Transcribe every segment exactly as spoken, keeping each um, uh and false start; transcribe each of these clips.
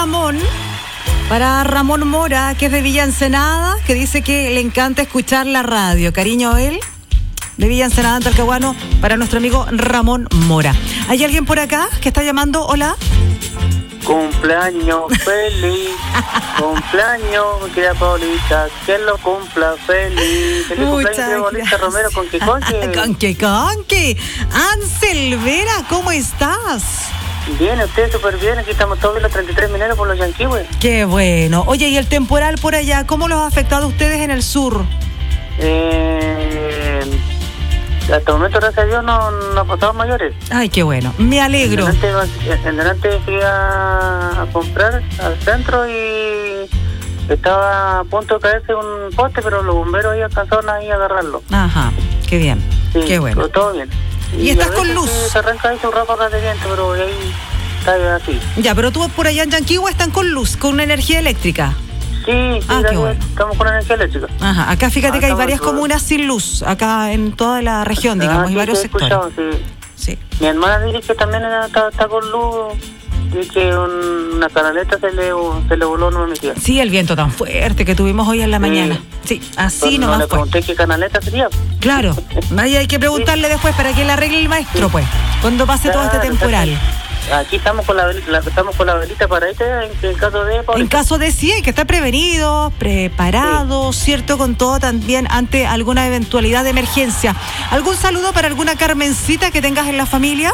Ramón. Para Ramón Mora, que es de Villa Ensenada, que dice que le encanta escuchar la radio. Cariño a él, de Villa Ensenada, en Talcahuano, para nuestro amigo Ramón Mora. ¿Hay alguien por acá que está llamando? Hola. Cumpleaños feliz, cumpleaños, mi querida Paulita, que lo cumpla feliz. Feliz Muchas cumpleaños, Paulita Romero, con que conque. Con que conque. Ansel Vera, ¿cómo estás? Bien, usted súper bien, aquí estamos todos en los treinta y tres mineros por los yanquíes. Qué bueno. Oye, ¿y el temporal por allá, cómo los ha afectado a ustedes en el sur? Eh... Hasta el momento, gracias a Dios, no, no ha pasado mayores. Ay, qué bueno. Me alegro. En delante, en delante fui a, a comprar al centro y estaba a punto de caerse un poste, pero los bomberos ahí alcanzaron ahí a agarrarlo. Ajá, qué bien. Sí, qué bueno. Todo bien. ¿Y, ¿Y estás con luz? Se arranca ahí un ráfaga de viento, pero ahí está así. Ya, pero tú por allá en Yanquihue están con luz, con una energía eléctrica. Sí, sí, ah, qué bueno. Estamos con energía eléctrica. Ajá, acá fíjate ah, que hay varias todo. comunas sin luz, acá en toda la región, digamos, ah, hay varios sectores. Sí. sí. Mi hermana dice que también está, está con luz, dice que un, una canaleta se le, se le voló, no me metía. Sí, el viento tan fuerte que tuvimos hoy en la mañana. Sí, sí así pues nomás no le fue. pregunté qué canaleta sería. Claro, ahí hay que preguntarle sí. después para que le arregle el maestro, sí. pues, cuando pase claro, todo este temporal. Aquí estamos con la velita, estamos con la velita para este en, en caso de... En caso de sí, hay que estar prevenido, preparado, sí. ¿cierto? Con todo también ante alguna eventualidad de emergencia. ¿Algún saludo para alguna Carmencita que tengas en la familia?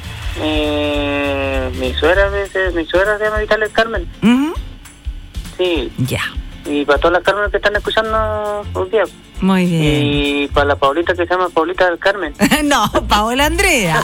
Eh, mi suegra, mi suegra se llama Vital Carmen. Uh-huh. Sí. Ya. Y para todas las Carmen que están escuchando un día. Muy bien. Y para la Paulita que se llama Paulita del Carmen. No, Paola Andrea.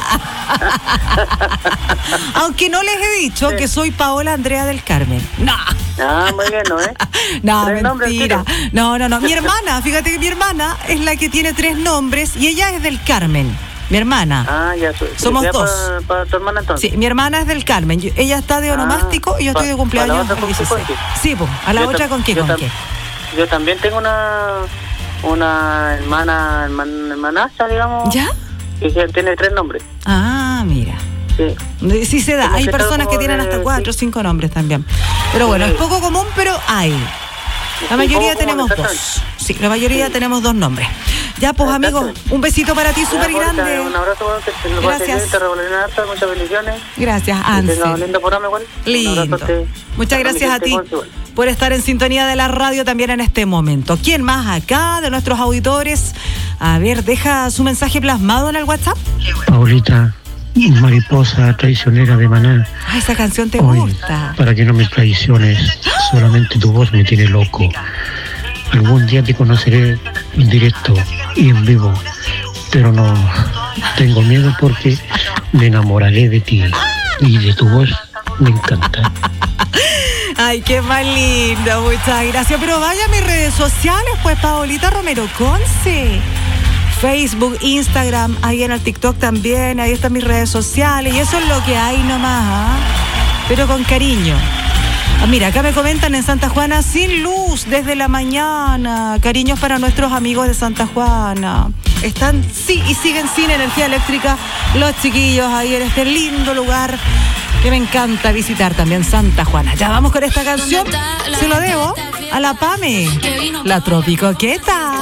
Aunque no les he dicho sí. que soy Paola Andrea del Carmen. No. Ah, muy bien, ¿no? ¿Eh? No, mentira. No, no, no. Mi hermana, fíjate que mi hermana es la que tiene tres nombres y ella es del Carmen. Mi hermana. Ah, ya soy. Somos ya dos. Para, para tu hermana entonces. Sí, mi hermana es del Carmen. Yo, ella está de onomástico ah, y yo estoy de cumpleaños el dieciséis. Sí, pues, a la yo otra con qué, con qué. Yo también tengo una una hermana, herman, hermanastra, digamos. ¿Ya? Que tiene tres nombres. Ah, mira. Sí. Sí se da. Como hay personas que tienen hasta cuatro o sí. cinco nombres también. Pero bueno, sí. es poco común, pero hay. La mayoría sí, tenemos dos. Sí, la mayoría sí. tenemos dos nombres. Ya, pues, amigos, un besito para ti súper grande. Un abrazo, que te lo Gracias. Bien, te harta, muchas bendiciones. Gracias, Ansel. Un lindo programa igual. Lindo. Muchas gracias a ti por estar en sintonía de la radio también en este momento. ¿Quién más acá de nuestros auditores? A ver, deja su mensaje plasmado en el WhatsApp. Paulita, mariposa traicionera de Maná. Ah, esa canción te Hoy, gusta. Para que no me traiciones, solamente tu voz me tiene loco. Algún día te conoceré en directo y en vivo, pero no tengo miedo porque me enamoraré de ti y de tu voz me encanta. Ay, qué más lindo, muchas gracias. Pero vaya a mis redes sociales, pues, Paolita Romero Conce. Facebook, Instagram, ahí en el TikTok también, ahí están mis redes sociales y eso es lo que hay nomás, ¿eh? Pero con cariño. Ah, mira, acá me comentan en Santa Juana sin luz desde la mañana. Cariños para nuestros amigos de Santa Juana. Están, sí, y siguen sin energía eléctrica los chiquillos ahí en este lindo lugar que me encanta visitar también, Santa Juana. Ya vamos con esta canción, se lo debo a la Pame, la Tropicoqueta.